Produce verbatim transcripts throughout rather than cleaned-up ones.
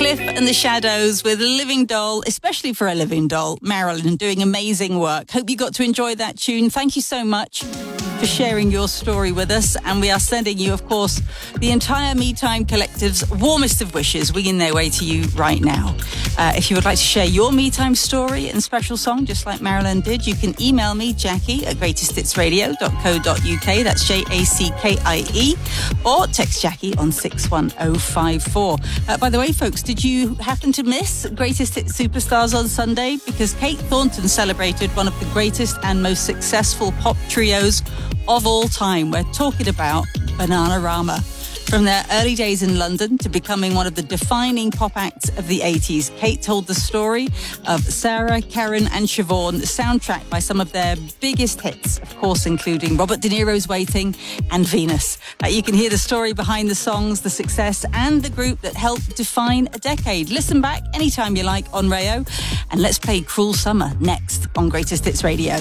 Cliff and the Shadows with Living Doll, especially for a living doll. Marilyn doing amazing work. Hope you got to enjoy that tune. Thank you so much for sharing your story with us. And we are sending you, of course, the entire Me Time Collective's warmest of wishes winging their way to you right now. Uh, if you would like to share your Me Time story and special song, just like Marilyn did, you can email me, Jackie, at greatest hits radio dot co dot uk. That's J A C K I E. Or text Jackie on six one oh five four. Uh, by the way, folks, did you happen to miss Greatest Hits Superstars on Sunday? Because Kate Thornton celebrated one of the greatest and most successful pop trios of all time. We're talking about Bananarama. From their early days in London to becoming one of the defining pop acts of the eighties, Kate told the story of Sarah, Karen and Siobhan, soundtracked by some of their biggest hits, of course, including Robert De Niro's Waiting and Venus. Uh, you can hear the story behind the songs, the success and the group that helped define a decade. Listen back anytime you like on Rayo, and let's play Cruel Summer next on Greatest Hits Radio.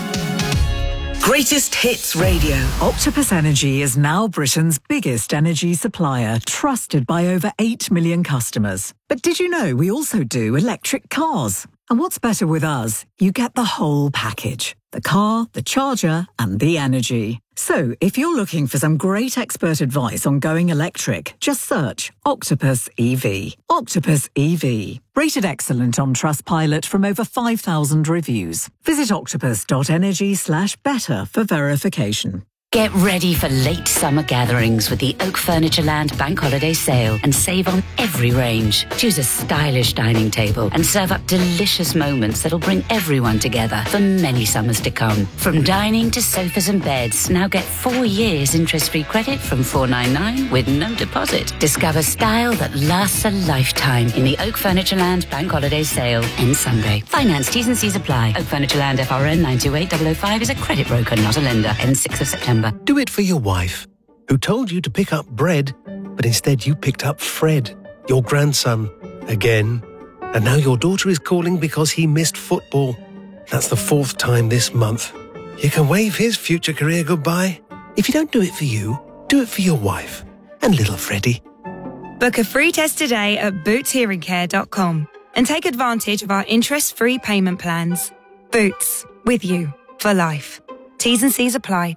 Greatest Hits Radio. Octopus Energy is now Britain's biggest energy supplier, trusted by over eight million customers. But did you know we also do electric cars? And what's better with us? You get the whole package. The car, the charger, and the energy. So, if you're looking for some great expert advice on going electric, just search Octopus E V. Octopus E V. Rated excellent on Trustpilot from over five thousand reviews. Visit octopus.energy slash better for verification. Get ready for late summer gatherings with the Oak Furniture Land Bank Holiday Sale and save on every range. Choose a stylish dining table and serve up delicious moments that'll bring everyone together for many summers to come. From dining to sofas and beds, now get four years interest-free credit from four ninety-nine with no deposit. Discover style that lasts a lifetime in the Oak Furniture Land Bank Holiday Sale ends Sunday. Finance T's and C's apply. Oak Furniture Land F R N nine two eight zero zero five is a credit broker, not a lender. Ends sixth of September. Do it for your wife, who told you to pick up bread, but instead you picked up Fred, your grandson, again. And now your daughter is calling because he missed football. That's the fourth time this month. You can wave his future career goodbye. If you don't do it for you, do it for your wife and little Freddie. Book a free test today at boots hearing care dot com and take advantage of our interest-free payment plans. Boots, with you for life. T's and C's apply.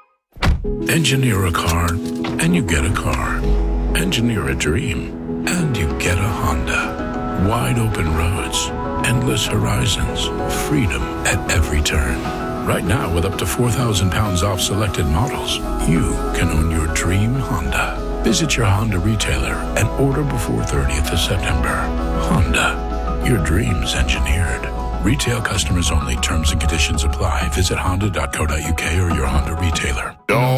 Engineer a car, and you get a car. Engineer a dream, and you get a Honda. Wide open roads, endless horizons, freedom at every turn. Right now, with up to four thousand pounds off selected models, you can own your dream Honda. Visit your Honda retailer and order before thirtieth of September. Honda, your dreams engineered. Retail customers only. Terms and conditions apply. Visit honda dot co dot uk or your Honda retailer.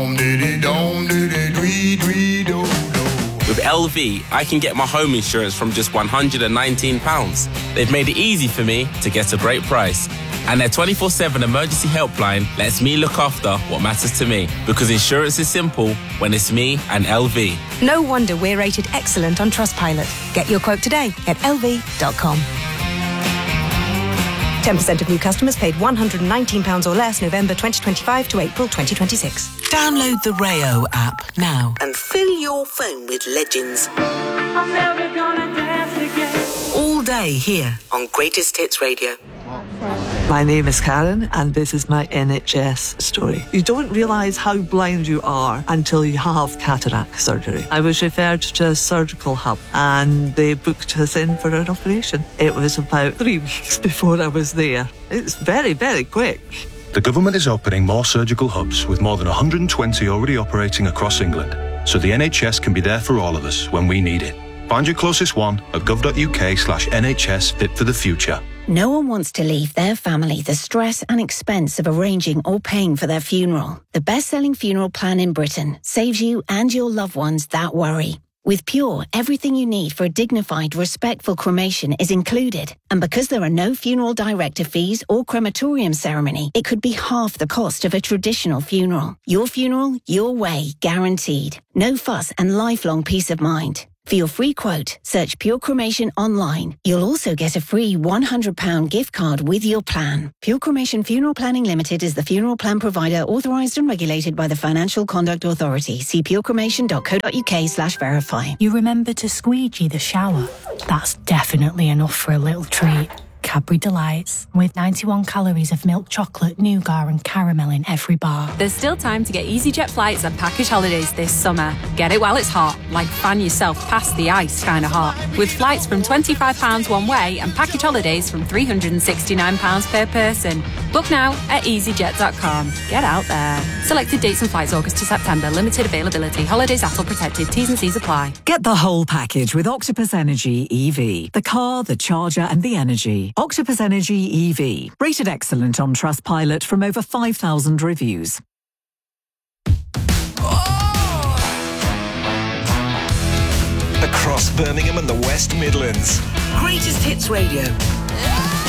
With L V, I can get my home insurance from just one hundred nineteen pounds. They've made it easy for me to get a great price. And their twenty-four seven emergency helpline lets me look after what matters to me. Because insurance is simple when it's me and L V. No wonder we're rated excellent on Trustpilot. Get your quote today at L V dot com. ten percent of new customers paid one hundred nineteen pounds or less November twenty twenty-five to April twenty twenty-six. Download the Rayo app now and fill your phone with legends. I'm never gonna dance again. All day here on Greatest Hits Radio. My name is Karen and this is my N H S story. You don't realise how blind you are until you have cataract surgery. I was referred to a surgical hub and they booked us in for an operation. It was about three weeks before I was there. It's very, very quick. The government is opening more surgical hubs with more than one hundred twenty already operating across England, so the N H S can be there for all of us when we need it. Find your closest one at gov.uk slash NHS Fit for the Future. No one wants to leave their family the stress and expense of arranging or paying for their funeral. The best-selling funeral plan in Britain saves you and your loved ones that worry. With Pure, everything you need for a dignified, respectful cremation is included. And because there are no funeral director fees or crematorium ceremony, it could be half the cost of a traditional funeral. Your funeral, your way, guaranteed. No fuss and lifelong peace of mind. For your free quote, search Pure Cremation online. You'll also get a free one hundred pounds gift card with your plan. Pure Cremation Funeral Planning Limited is the funeral plan provider authorised and regulated by the Financial Conduct Authority. See purecremation.co.uk slash verify. You remember to squeegee the shower? That's definitely enough for a little treat. Cadbury Delights, with ninety-one calories of milk chocolate, nougat and caramel in every bar. There's still time to get EasyJet flights and package holidays this summer. Get it while it's hot, like fan yourself past the ice kind of hot. With flights from twenty-five pounds one way and package holidays from three hundred sixty-nine pounds per person. Book now at easyjet dot com. Get out there. Selected dates and flights August to September. Limited availability. Holidays A T L protected. T's and C's apply. Get the whole package with Octopus Energy E V. The car, the charger and the energy. Octopus Energy E V. Rated excellent on Trustpilot from over five thousand reviews. Across Birmingham and the West Midlands. Greatest Hits Radio.